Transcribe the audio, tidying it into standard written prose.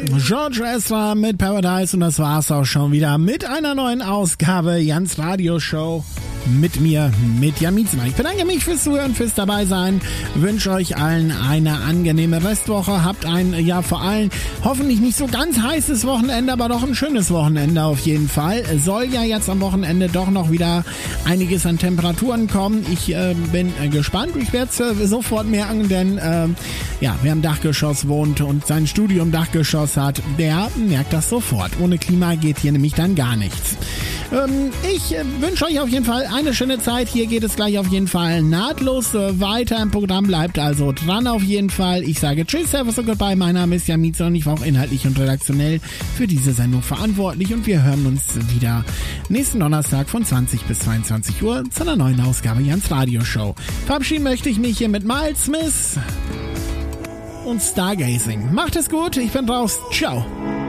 George Ezra mit Paradise, und das war's auch schon wieder mit einer neuen Ausgabe Jans Radio Show. Mit mir, mit Jan Mietzmann. Ich bedanke mich fürs Zuhören, fürs Dabeisein. Wünsche euch allen eine angenehme Restwoche. Habt ein, ja vor allem, hoffentlich nicht so ganz heißes Wochenende, aber doch ein schönes Wochenende auf jeden Fall. Soll ja jetzt am Wochenende doch noch wieder einiges an Temperaturen kommen. Ich bin gespannt. Ich werde es sofort merken, denn wer im Dachgeschoss wohnt und sein Studio im Dachgeschoss hat, der merkt das sofort. Ohne Klima geht hier nämlich dann gar nichts. Ich wünsche euch auf jeden Fall eine schöne Zeit. Hier geht es gleich auf jeden Fall nahtlos weiter im Programm. Bleibt also dran auf jeden Fall. Ich sage Tschüss, Servus und Goodbye. Mein Name ist Jan Mietzmann und ich war auch inhaltlich und redaktionell für diese Sendung verantwortlich. Und wir hören uns wieder nächsten Donnerstag von 20 bis 22 Uhr zu einer neuen Ausgabe Jans Radio Show. Verabschieden möchte ich mich hier mit Miles Smith und Stargazing. Macht es gut, ich bin raus. Ciao.